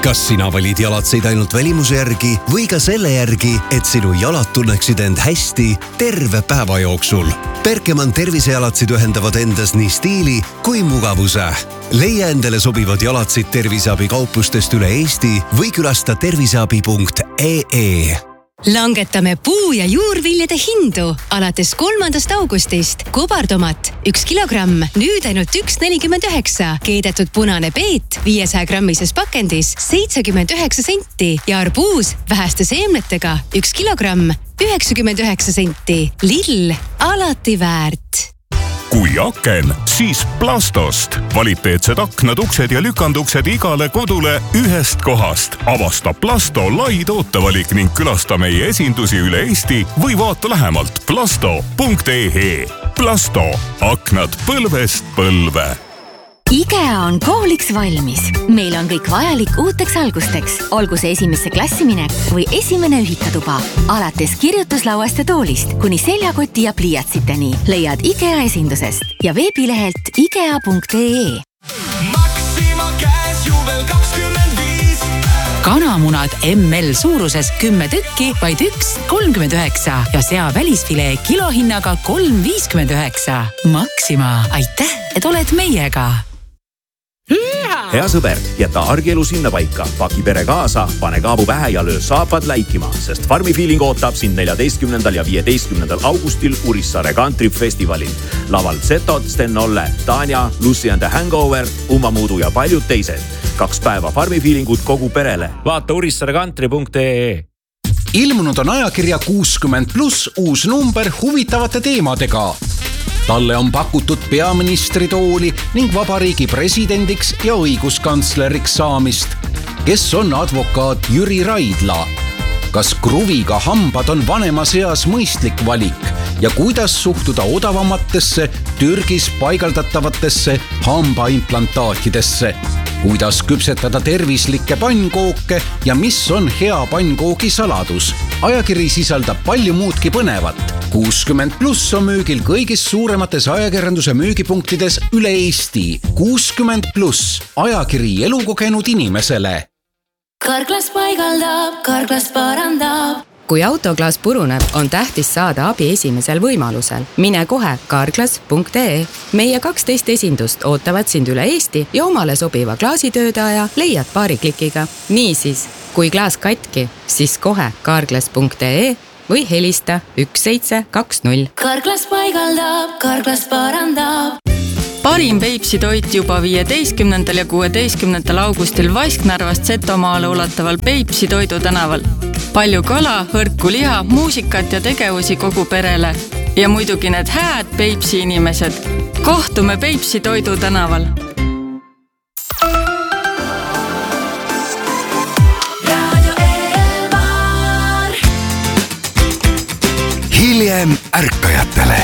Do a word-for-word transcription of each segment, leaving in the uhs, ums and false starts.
Kas sina valid jalatseid ainult välimuse järgi või ka selle järgi, et sinu jalad tunneksid end hästi terve päeva jooksul? Berkemann tervisejalatsid ühendavad endas nii stiili kui mugavuse. Leia endale sobivad jalatsid terviseabi kauplustest üle Eesti või külasta terviseabi punkt ee. Langetame puu- ja juurviljade hindu. Alates kolmandast augustist kobartomat üks kilogramm, nüüd ainult üks nelikümmend üheksa. Keedetud punane peet viiesaja grammises pakendis seitsekümmend üheksa senti ja arbuus väheste seemnetega üks kilogramm, üheksakümmend üheksa senti. Lill, alati väärt. Kui aken, siis Plastost. Kvaliteetsed aknad, uksed ja lükanduksed igale kodule ühest kohast. Avasta Plasto lai tootevalik ning külasta meie esindusi üle Eesti või vaata lähemalt plasto punkt ee. Plasto, aknad põlvest põlve. IKEA on kooliks valmis. Meil on kõik vajalik uuteks algusteks. Olgu see esimesse klassiminek või esimene ühikatuba. Alates kirjutuslauast ja toolist kuni seljakoti ja pliiatsiteni leiad IKEA esindusest ja veebilehelt ikea punkt ee. Maxima käes juubel kakskümmend viis. Kanamunad M L suuruses kümme tükki, vaid üks kolmkümmend üheksa ja sea välisfilee kilohinnaga kolm viiskümmend üheksa. Maxima, aitäh, et oled meiega! Hea sõber, jäta argielu sinna paika. Paki pere kaasa, pane kaabu pähe ja löö saapad läikima, sest Farmi Feeling ootab sind neljateistkümnendal ja viieteistkümnendal augustil Urissaare Country Festivalil. Laval Zetod, Sten Olle, Tanja, Lucy and the Hangover, Uma Muudu ja paljud teised. Kaks päeva Farmi Feelingut kogu perele. Vaata urissaare country punkt ee. Ilmunud on ajakirja kuuskümmend pluss uus number huvitavate teemadega. Talle on pakutud peaministritooli ning vabariigi presidendiks ja õiguskantsleriks saamist. Kes on advokaat Jüri Raidla? Kas kruviga hambad on vanema seas mõistlik valik ja kuidas suhtuda odavamatesse Türgis paigaldatavatesse hambaimplantaatidesse? Kuidas küpsetada tervislikke pannkooke ja mis on hea pannkoogi saladus? Ajakiri sisaldab palju muudki põnevat. kuuskümmend pluss on müügil kõigis suuremates ajakirjanduse müügipunktides üle Eesti. kuuskümmend pluss, ajakiri elukogenud inimesele. Karklas paigaldab, Karklas parandab. Kui autoklaas puruneb, on tähtis saada abi esimesel võimalusel. Mine kohe karklas punkt ee. Meie kaksteist esindust ootavad sind üle Eesti ja omale sobiva klaasitöödaja leiad paari klikiga. Niisiis, kui klaas katki, siis kohe karklas punkt ee või helista üks seitse kaks null. Karklas paigaldab, Karklas parandab. Parim Peipsi toit juba viieteistkümnendal ja kuueteistkümnendal augustil Vasknarvast Setomaale ulataval Peipsi toidu tänaval. Palju kala, hõrku liha, muusikat ja tegevusi kogu perele. Ja muidugi need hääd Peipsi inimesed. Kohtume Peipsi toidu tänaval. Hiljem ärkajatele.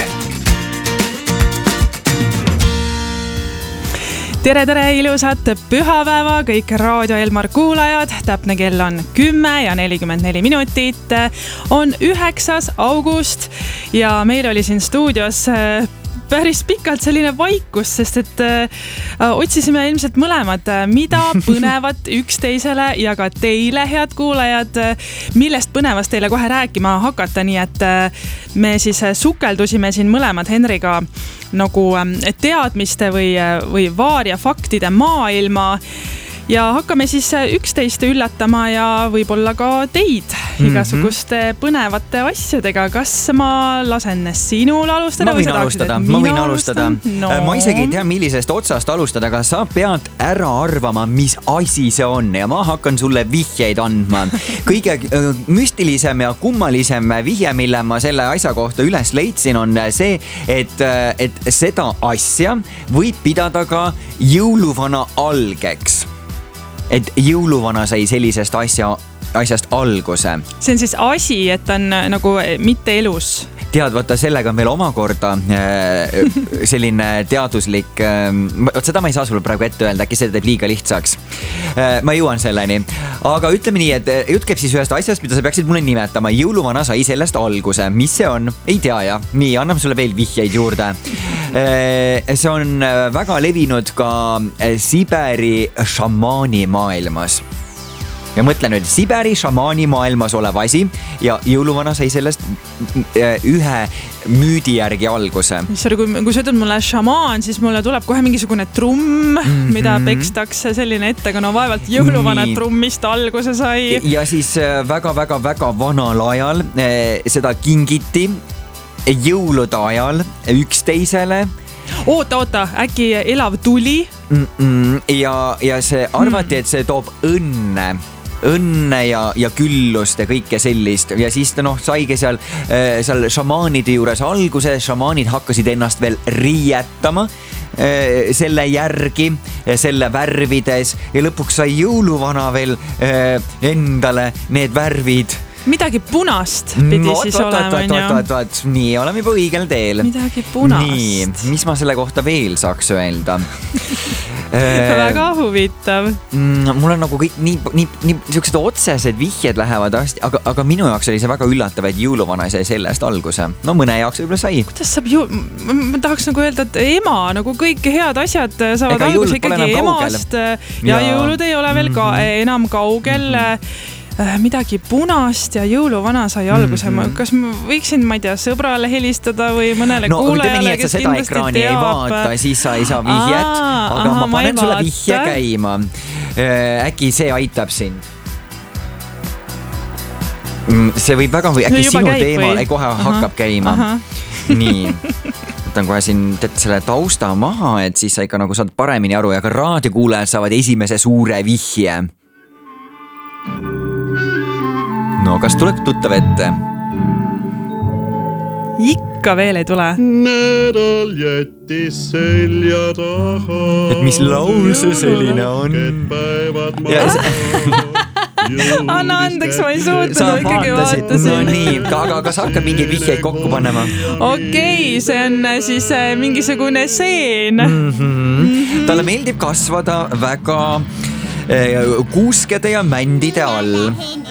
Tere, tere, ilusat pühapäeva, kõik Raadio Elmar kuulajad. Täpne kell on kümme ja nelikümmend neli minutit. On üheksas august ja meil oli siin stuudios päris pikalt selline vaikus, sest et äh, otsisime ilmselt mõlemad, mida põnevat üksteisele ja ka teile, head kuulajad, millest põnevast teile kohe rääkima hakata, nii et äh, me siis sukeldusime siin mõlemad Henriga nagu äh, teadmiste või, või vaaria faktide maailma ja hakkame siis üksteist üllatama ja võib-olla ka teid igasuguste mm-hmm. põnevate asjadega. Kas ma lasen sinul alustada? Ma võin alustada, ma võin alustada. No. Ma isegi ei tea, millisest otsast alustada, aga sa pead ära arvama, mis asi see on ja ma hakkan sulle vihjeid andma. Kõige müstilisem ja kummalisem vihje, mille ma selle asja kohta üles leidsin, on see, et, et seda asja võib pidada ka jõuluvana algeks. Et jõuluvana sai sellisest asja, asjast alguse. See on siis asi, et on nagu mitte elus. Tead, vaata, sellega on veel omakorda selline teaduslik, seda ma ei saa sulle praegu ette öelda, äkki see teeb liiga lihtsaks. Ma jõuan selleni. Aga ütleme nii, et jutt käib siis ühest asjast, mida sa peaksid mulle nimetama. Jõuluvana sai sellest alguse. Mis see on? Ei tea ja. Nii, anname sulle veel vihjeid juurde. See on väga levinud ka Siberi šamaani maailmas. ja mõtle nüüd, Siberi šamaani maailmas olev asi ja jõuluvana sai sellest ühe müüdi järgi alguse. Sorry, kui, kui sa ütled mulle šamaan, siis mulle tuleb kohe mingisugune trumm, mm-hmm. mida pekstakse selline ette, no vaevalt jõuluvana Nii. trummist alguse sai. Ja siis väga-väga-väga vanal ajal seda kingiti jõulude ajal üksteisele. Oota, oota, äkki elav tuli? Mm-mm. Ja, ja see arvati, et see toob õnne. õnne ja, ja küllust ja kõike sellist ja siis ta noh, saigi seal, seal šamaanide juures alguse, šamaanid hakkasid ennast veel riietama selle järgi, selle värvides ja lõpuks sai jõuluvana veel endale need värvid. Midagi punast pidi no, siis oot, olema. Oot, oot, oot, oot, nii, oleme juba õigel teel. Midagi punast. Nii, mis ma selle kohta veel saaks öelda? Väga huvitav. Mul on nagu kõik nii, nii, nii sellised otsesed vihjed lähevad asti, aga, aga minu jaoks oli see väga üllatav, et jõuluvana sai sellest alguse. No mõne jaoks võib-olla sai. Kuidas saab ju... Ma tahaks nagu öelda, et ema, nagu kõik head asjad saavad Ega alguse ikkagi emast ja, ja jõulud ei ole veel ka enam kaugel. Midagi punast ja jõuluvana sai alguse. Mm-hmm. Kas ma võiksin, ma ei tea, sõbrale helistada või mõnele no, kuulajale, nii, kes kindlasti teab? Ei vaata, siis sa ei saa vihjet, Aa, aga aha, ma panen sulle vihje käima. Äkki see aitab sind? See võib väga või äkki no, sinu teema või? Ei, kohe aha, hakkab käima. Aha. Nii. Võtan kohe siin selle tausta maha, et siis sa ikka nagu saad paremini aru ja ka raadiokuulajad saavad esimese suure vihje. No, kas tuleb tuttav ette? Ikka veel ei tule. Nädal jättis selja taha. Et mis laul see selline on? Anna andeks, ma ei suutnud, ma ikkagi vaatasin. No nii, aga kas hakkab mingi vihjeid kokku panema? Okei, see on siis mingisugune seen. Mm-hmm. Talle meeldib kasvada väga kuuskede ja mändide all.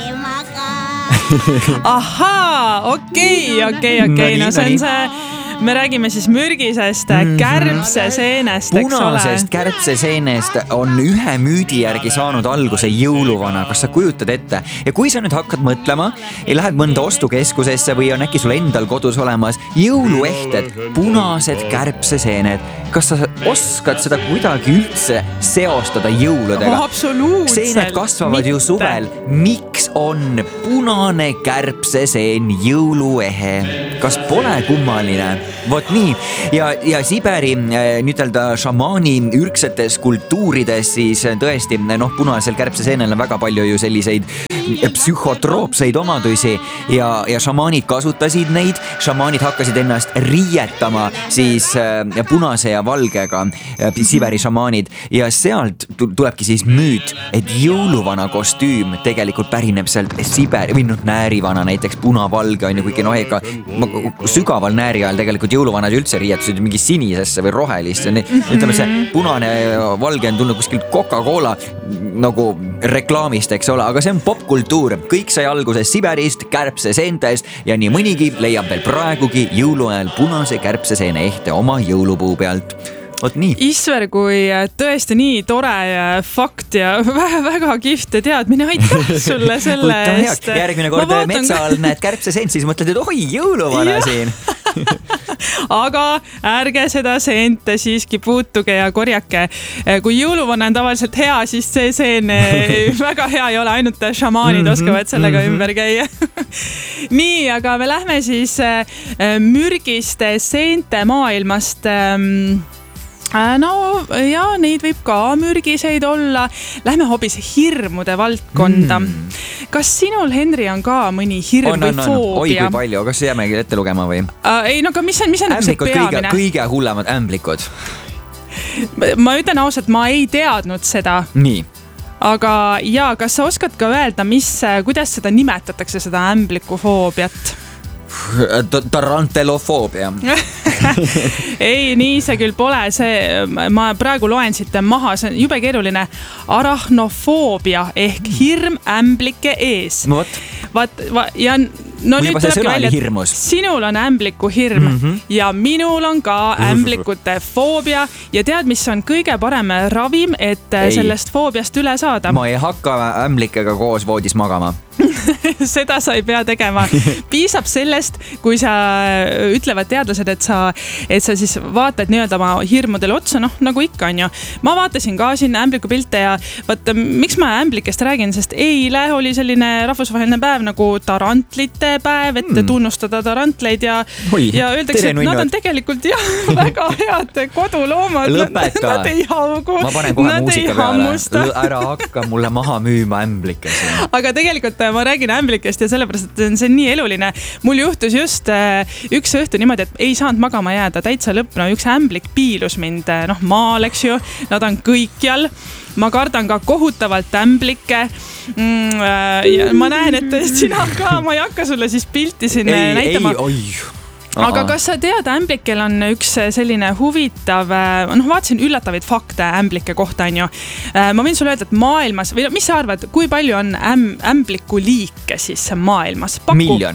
Ahaa, okei, okei, okei, no see on see, me räägime siis mürgisest kärbseseenest, eks ole. Punasest kärbseseenest on ühe müüdi järgi saanud alguse jõuluvana, kas sa kujutad ette? Ja kui sa nüüd hakkad mõtlema ja lähed mõnda ostukeskusesse või on äkki sul endal kodus olemas jõuluehted, punased kärbseseened, kas sa oskad seda kuidagi üldse seostada jõuludega? Absoluutselt. Seened kasvavad ju suvel. Miks on punane kärbseseen jõuluehe? Kas pole kummaline? Vot nii. Ja, ja Siberi nüütelda šamaani ürksetes kultuurides siis tõesti, noh, punasel kärbseseenel on väga palju ju selliseid psühhotroopseid omadusi ja, ja šamaanid kasutasid neid. Šamaanid hakkasid ennast riietama siis punase ja valgega, Siberi šamaanid, ja sealt tulebki siis müüt, et jõuluvana kostüüm tegelikult pärineb sealt Siberi, või nüüd näärivana näiteks punavalge on ju, kuigi noh, ega sügaval nääri ajal tegelikult jõuluvanad üldse riietusid mingi sinisesse või rohelist. Ütleme, see punane valge on tulnud kuskilt Coca-Cola nagu reklaamist, eks ole, aga see on popkultuur. Kõik sai alguses Siberist, kärbseseentest ja nii mõnigi leiab veel praegugi jõuluajal punase kärbseseene ehte oma jõulupuu pealt. Oot nii. Isver, kui tõesti nii tore fakt ja väga kihvt teadmine, aitäh sulle selle eest. Järgmine kord vaatan... metsa all näed kärbseseent, siis mõtled, et oi, jõuluvana siin. Aga ärge seda seente siiski puutuge ja korjake. Kui jõuluvana on tavaliselt hea, siis see seen väga hea ei ole, ainult šamaanid mm-hmm, oskavad sellega mm-hmm. ümber käia. Nii, aga me lähme siis mürgiste seente maailmast. No ja neid võib ka mürgiseid olla. Lähme hoopis hirmude valdkonda. Mm. Kas sinul, Henri, on ka mõni hirm on, või on, foobia? Oi, kui palju, kas jäämegi ette lugema või? Uh, ei, no aga mis on, mis on see peamine? Kõige, kõige hullemad ämblikud. Ma ütlen ausalt, ma ei teadnud seda. Nii. Aga ja, kas sa oskad ka öelda, mis, kuidas seda nimetatakse, seda ämbliku foobiat? Tarantelofoobia. Ei, nii see küll pole. See, ma praegu loen siit maha, see on jube keeruline. Arachnofoobia ehk hirm ämblike ees. Võt. Vaat, va, ja no Või nüüd juba see tulebki sõna välja, oli hirmus. Sinul on ämbliku hirm mm -hmm. ja minul on ka ämblikute foobia ja tead, mis on kõige parem ravim, et ei. sellest foobiast üle saada? Ma ei hakka ämblikega koos voodis magama. Seda sa ei pea tegema. Piisab sellest, kui sa ütlevad teadlased, et sa, et sa siis vaatad nii-öelda oma hirmudele otsa, noh nagu ikka on ju. Ma vaatasin ka siin ämbliku pilte ja vaata, miks ma ämblikest räägin, sest eile oli selline rahvusvaheline päev nagu tarantlite päev, et hmm. tunnustada tarantleid ja, Oi, ja öeldakse, et nad on tegelikult jah, väga head koduloomad. Lõpeta. Nad ei haugu. Ma panen kohe muusika peale. Ära hakka mulle maha müüma ämblikke. Aga tegelikult ma räägin ämblikest ja sellepärast, et see on nii eluline. Mul juhtus just üks õhtu niimoodi, et ei saanud magama jääda täitsa lõpp. No üks ämblik piilus mind noh, maal, eks ju. Nad on kõikjal. Ma kardan ka kohutavalt ämblikke. Mm, ja ma näen, et sina ka, ma ei hakka sulle siis pilti siin ei, näitama. Ei, oi. Aha. Aga kas sa tead, ämblikel on üks selline huvitav, noh vaatasin üllatavaid fakte ämblike kohta, on ju. Ma võin sulle öelda, et maailmas, või mis sa arvad, kui palju on äm, ämbliku liike siis maailmas? Paku. Miljon.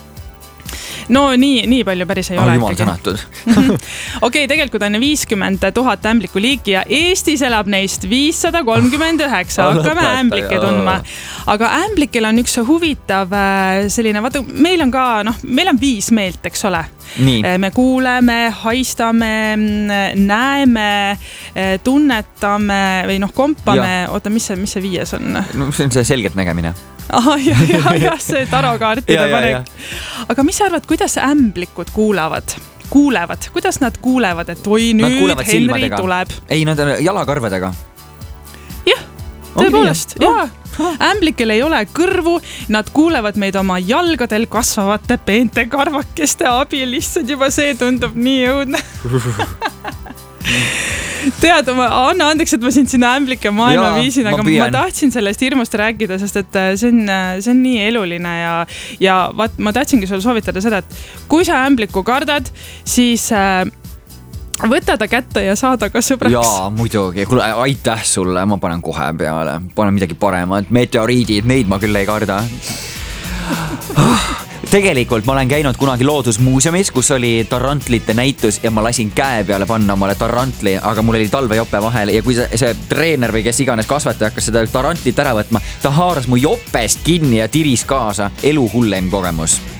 No nii, nii palju päris ei oh, ole. Jumal tänatud. Okei, tegelikult on viiskümmend tuhat ämbliku liiki ja Eestis elab neist viissada kolmkümmend üheksa. Hakkame ämblikke tundma. Aga ämblikel on üks huvitav selline, vaata, meil on ka, noh, meil on viis meelt, eks ole. Nii. Me kuuleme, haistame, näeme, tunnetame või noh, kompame. Oota, mis see, mis see viies on? No, see on see selgelt nägemine. Aha, ja, ja, ja, see tarokaartide panek. Aga mis sa arvad, kuidas ämblikud kuulavad? Kuulevad? Kuidas nad kuulevad, et oi, nüüd Henry silmadega. Tuleb? Ei, nad on jalakarvedega. Jah, tõepoolest. Oh. Ämblikel ei ole kõrvu, nad kuulevad meid oma jalgadel kasvavate peente karvakeste abil. Lihtsalt juba see tundub nii jõudne. Tead, anna andeks, et ma sind sinna ämblike maailma ja, viisin, aga ma, ma tahtsin sellest hirmust rääkida, sest et see on, see on nii eluline ja, ja vaat, ma tahtsingi sulle soovitada seda, et kui sa ämbliku kardad, siis äh, võta ta kätte ja saada ka sõbraks. Jaa, muidugi. Kuule, aitäh sulle, ma panen kohe peale. Panen midagi paremat. Meteoriidid, neid ma küll ei karda. Tegelikult ma olen käinud kunagi loodusmuuseumis, kus oli tarantlite näitus ja ma lasin käe peale panna omale tarantli, aga mul oli talve jope vahel ja kui see, see treener või kes iganes kasvataja hakkas seda tarantlit ära võtma, ta haaras mu jopest kinni ja tiris kaasa. Elu hullem kogemus.